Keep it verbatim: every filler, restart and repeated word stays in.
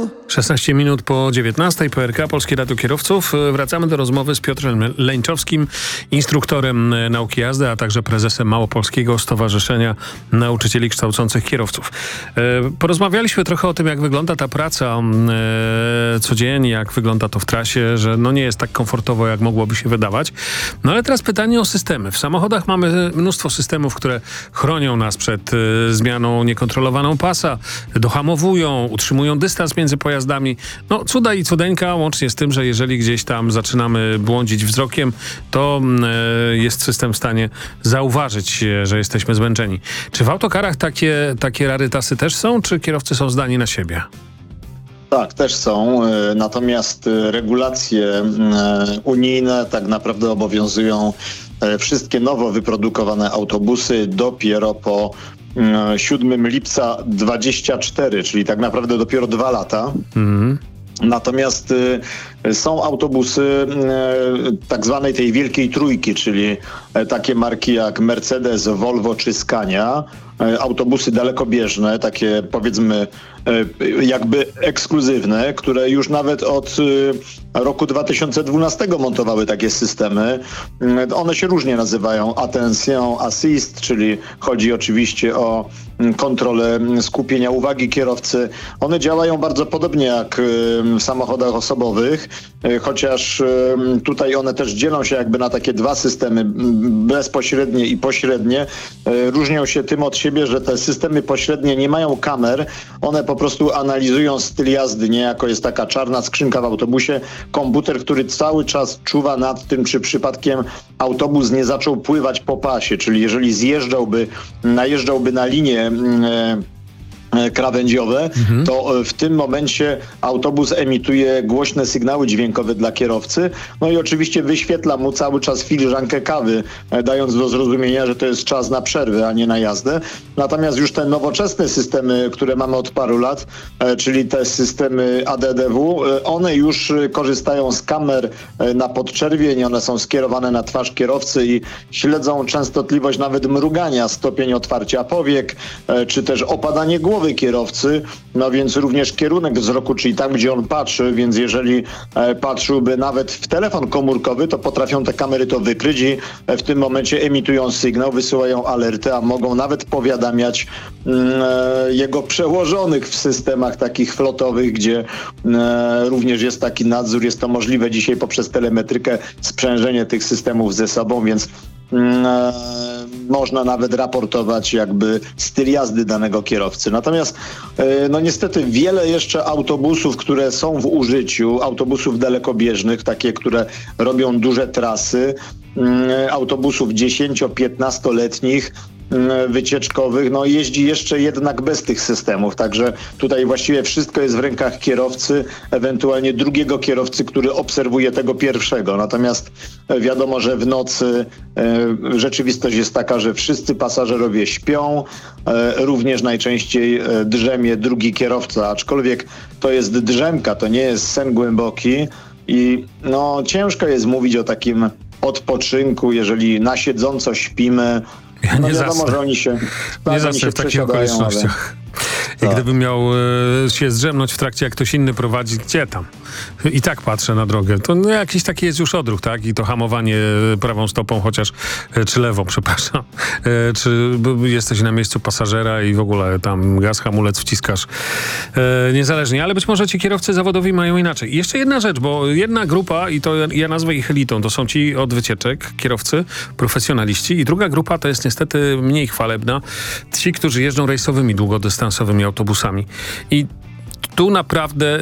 szesnaście minut po dziewiętnastej, P R K, Polskie Radio Kierowców. Wracamy do rozmowy z Piotrem Leńczowskim, instruktorem nauki jazdy, a także prezesem Małopolskiego Stowarzyszenia Nauczycieli Kształcących Kierowców. Porozmawialiśmy trochę o tym, jak wygląda ta praca codziennie, jak wygląda to w trasie, że no nie jest tak komfortowo, jak mogłoby się wydawać. No ale teraz pytanie o systemy. W samochodach mamy mnóstwo systemów, które chronią nas przed zmianą niekontrolowaną pasa, dohamowują, utrzymują dystans między pojazdami. No cuda i cudeńka, łącznie z tym, że jeżeli gdzieś tam zaczynamy błądzić wzrokiem, to y, jest system w stanie zauważyć, że jesteśmy zmęczeni. Czy w autokarach takie, takie rarytasy też są, czy kierowcy są zdani na siebie? Tak, też są. Natomiast regulacje unijne tak naprawdę obowiązują wszystkie nowo wyprodukowane autobusy dopiero po siódmego lipca dwudziestego czwartego, czyli tak naprawdę dopiero dwa lata. Mhm. Natomiast y, są autobusy y, tak zwanej tej wielkiej trójki, czyli y, takie marki jak Mercedes, Volvo czy Scania. Y, autobusy dalekobieżne, takie powiedzmy y, jakby ekskluzywne, które już nawet od y, roku dwa tysiące dwunastego montowały takie systemy. Y, one się różnie nazywają. Attention Assist, czyli chodzi oczywiście o kontrolę skupienia uwagi kierowcy. One działają bardzo podobnie jak w samochodach osobowych, chociaż tutaj one też dzielą się jakby na takie dwa systemy, bezpośrednie i pośrednie. Różnią się tym od siebie, że te systemy pośrednie nie mają kamer, one po prostu analizują styl jazdy, niejako jest taka czarna skrzynka w autobusie, komputer, który cały czas czuwa nad tym, czy przypadkiem autobus nie zaczął pływać po pasie, czyli jeżeli zjeżdżałby, najeżdżałby na linię krawędziowe, mhm. to w tym momencie autobus emituje głośne sygnały dźwiękowe dla kierowcy, no i oczywiście wyświetla mu cały czas filiżankę kawy, dając do zrozumienia, że to jest czas na przerwę, a nie na jazdę. Natomiast już te nowoczesne systemy, które mamy od paru lat, czyli te systemy A D D W, one już korzystają z kamer na podczerwień, one są skierowane na twarz kierowcy i śledzą częstotliwość nawet mrugania, stopień otwarcia powiek, czy też opadanie głowy kierowcy, no więc również kierunek wzroku, czyli tam, gdzie on patrzy, więc jeżeli e, patrzyłby nawet w telefon komórkowy, to potrafią te kamery to wykryć i e, w tym momencie emitują sygnał, wysyłają alerty, a mogą nawet powiadamiać e, jego przełożonych w systemach takich flotowych, gdzie e, również jest taki nadzór, jest to możliwe dzisiaj poprzez telemetrykę, sprzężenie tych systemów ze sobą, więc e, można nawet raportować jakby styl jazdy danego kierowcy. Natomiast no niestety wiele jeszcze autobusów, które są w użyciu, autobusów dalekobieżnych, takie, które robią duże trasy, autobusów dziesięcio-piętnastoletnich, wycieczkowych, no jeździ jeszcze jednak bez tych systemów, także tutaj właściwie wszystko jest w rękach kierowcy, ewentualnie drugiego kierowcy, który obserwuje tego pierwszego. Natomiast wiadomo, że w nocy e, rzeczywistość jest taka, że wszyscy pasażerowie śpią, e, również najczęściej e, drzemie drugi kierowca, aczkolwiek to jest drzemka, to nie jest sen głęboki i no ciężko jest mówić o takim odpoczynku, jeżeli na siedząco śpimy. Ja no nie wiadomo, zasnę, że oni się, tak, nie zasnę oni się w takich okolicznościach. Ale... I gdybym miał e, się zdrzemnąć w trakcie, jak ktoś inny prowadzi, gdzie tam? I tak patrzę na drogę. To no, jakiś taki jest już odruch, tak? I to hamowanie prawą stopą chociaż, e, czy lewą, przepraszam. E, czy b, jesteś na miejscu pasażera i w ogóle tam gaz, hamulec wciskasz e, niezależnie. Ale być może ci kierowcy zawodowi mają inaczej. I jeszcze jedna rzecz, bo jedna grupa, i to ja nazwę ich elitą, to są ci od wycieczek, kierowcy, profesjonaliści. I druga grupa to jest niestety mniej chwalebna. Ci, którzy jeżdżą rejsowymi, długodystansowymi autobusami. I tu naprawdę